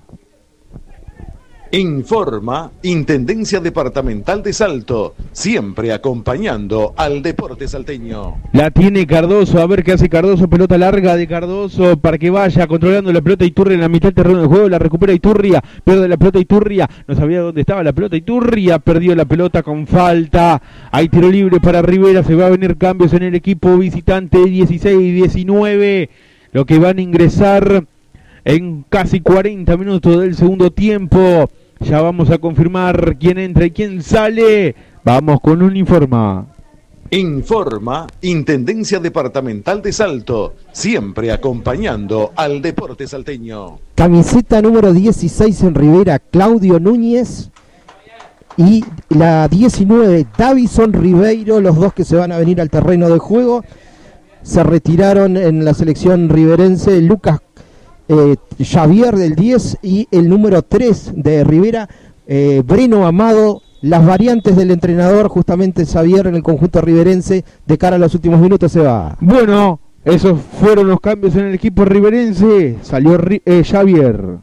Speaker 1: Informa Intendencia Departamental de Salto, siempre acompañando al deporte salteño.
Speaker 6: La tiene Cardoso, a ver qué hace Cardoso, pelota larga de Cardoso para que vaya controlando la pelota Iturria en la mitad del terreno de juego, la recupera Iturria, pierde la pelota Iturria, no sabía dónde estaba la pelota Iturria, perdió la pelota con falta, hay tiro libre para Rivera, se va a venir cambios en el equipo visitante, dieciséis y diecinueve, lo que van a ingresar en casi cuarenta minutos del segundo tiempo. Ya vamos a confirmar quién entra y quién sale. Vamos con un Informa.
Speaker 1: Informa Intendencia Departamental de Salto, siempre acompañando al deporte salteño.
Speaker 2: Camiseta número dieciséis en Rivera, Claudio Núñez, y la diecinueve, Davison Ribeiro, los dos que se van a venir al terreno de juego. Se retiraron en la selección riverense Lucas Eh, Xavier del diez y el número tres de Rivera, eh, Breno Amado. Las variantes del entrenador, justamente Xavier, en el conjunto riverense de cara a los últimos minutos. Se va.
Speaker 6: Bueno, esos fueron los cambios en el equipo riverense. Salió eh, Xavier.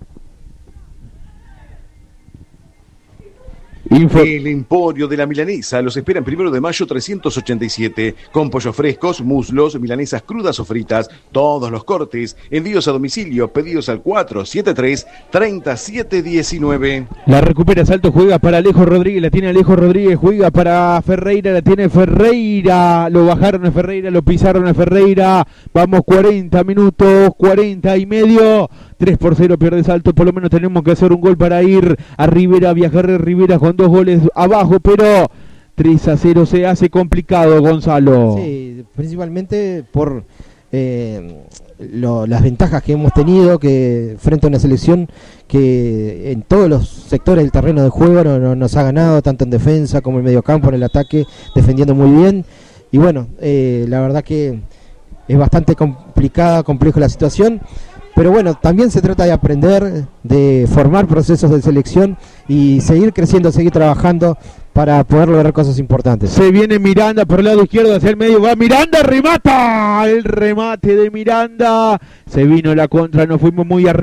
Speaker 1: Info. El Emporio de la Milanesa los espera en Primero de Mayo trescientos ochenta y siete, con pollos frescos, muslos, milanesas crudas o fritas, todos los cortes, envíos a domicilio, pedidos al cuatro siete tres, tres siete uno nueve.
Speaker 6: La recupera Salto, juega para Alejo Rodríguez, la tiene Alejo Rodríguez, juega para Ferreira, la tiene Ferreira, lo bajaron a Ferreira, lo pisaron a Ferreira, vamos cuarenta minutos, cuarenta y medio, tres por cero pierde Salto, por lo menos tenemos que hacer un gol para ir a Rivera, viajar a Rivera con dos goles abajo, pero tres a cero se hace complicado, Gonzalo.
Speaker 2: Sí, principalmente por eh, lo, las ventajas que hemos tenido que frente a una selección que en todos los sectores del terreno de juego no, no, nos ha ganado, tanto en defensa como en mediocampo, en el ataque, defendiendo muy bien. Y bueno, eh, la verdad que es bastante complicada, compleja la situación. Pero bueno, también se trata de aprender, de formar procesos de selección y seguir creciendo, seguir trabajando para poder lograr cosas importantes.
Speaker 6: Se viene Miranda por el lado izquierdo hacia el medio, va Miranda, remata, el remate de Miranda, se vino la contra, nos fuimos muy arriba.